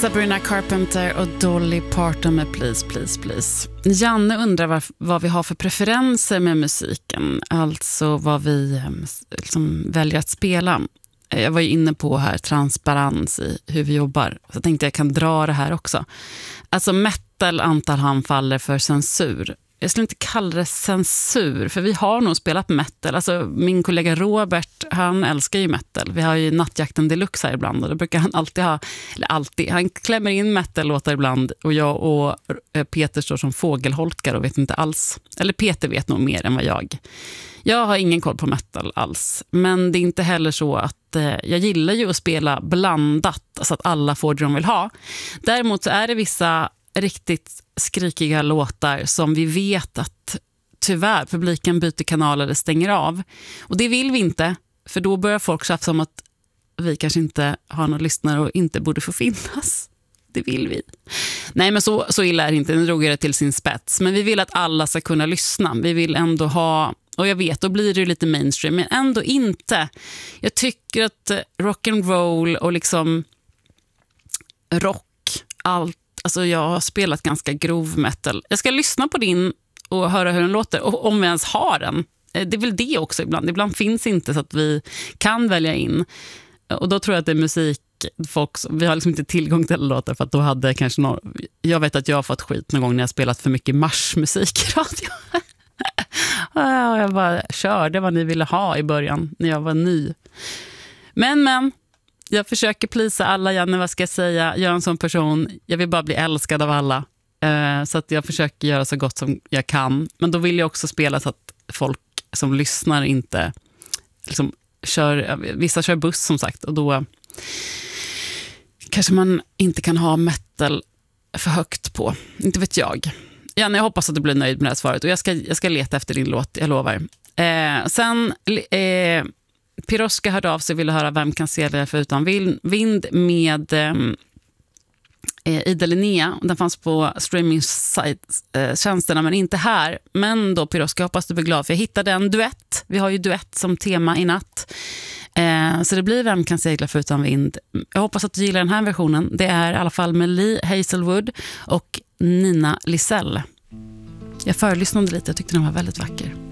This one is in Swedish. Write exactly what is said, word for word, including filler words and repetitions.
Sabrina Carpenter och Dolly Parton med Please, Please, Please. Janne undrar vad, vad vi har för preferenser med musiken. Alltså vad vi liksom väljer att spela. Jag var ju inne på här transparens i hur vi jobbar. Så jag tänkte jag kan dra det här också. Alltså metal antar han faller för censur. Jag skulle inte kalla det censur, för vi har nog spelat metal. Alltså min kollega Robert, han älskar ju metal. Vi har ju Nattjakten Deluxe här ibland och då brukar han alltid ha, eller alltid, han klämmer in metal-låtar ibland och jag och Peter står som fågelholkar och vet inte alls. Eller Peter vet nog mer än vad jag. Jag har ingen koll på metal alls, men det är inte heller så att eh, jag gillar ju att spela blandat så att alla får det de vill ha. Däremot så är det vissa riktigt skrikiga låtar som vi vet att tyvärr publiken byter kanal eller stänger av. Och det vill vi inte, för då börjar folk tjafsa om att vi kanske inte har någon lyssnare och inte borde få finnas. Det vill vi. Nej, men så, så illa är det inte. Nu drog jag det till sin spets. Men vi vill att alla ska kunna lyssna. Vi vill ändå ha, och jag vet, då blir det lite mainstream, men ändå inte. Jag tycker att rock and roll och liksom rock, allt. Alltså jag har spelat ganska grov metal. Jag ska lyssna på din och höra hur den låter. Och om vi ens har den. Det är väl det också ibland. Ibland finns inte så att vi kan välja in. Och då tror jag att det är musik. Folk, vi har liksom inte tillgång till låtar för att då hade kanske någon... Jag vet att jag har fått skit någon gång när jag spelat för mycket marschmusik i radio. Jag bara körde vad ni ville ha i början när jag var ny. Men, men... Jag försöker plisa alla, Janne, vad ska jag säga? Jag är en sån person, jag vill bara bli älskad av alla. Eh, så att jag försöker göra så gott som jag kan. Men då vill jag också spela så att folk som lyssnar inte liksom, kör, vissa kör buss som sagt. Och då kanske man inte kan ha metal för högt på. Inte vet jag. Janne, jag hoppas att du blir nöjd med det här svaret. Och jag ska, jag ska leta efter din låt, jag lovar. Eh, sen... Eh, Piroska hörde av sig och ville höra Vem kan se det för utan vind med eh, Ida Linnea. Den fanns på streaming-tjänsterna eh, men inte här. Men då Piroska, hoppas du blir glad för jag hittade en duett. Vi har ju duett som tema i natt. Eh, så det blir Vem kan segla för utan vind. Jag hoppas att du gillar den här versionen. Det är i alla fall med Lee Hazelwood och Nina Lisell. Jag förlyssnade lite, jag tyckte den var väldigt vacker.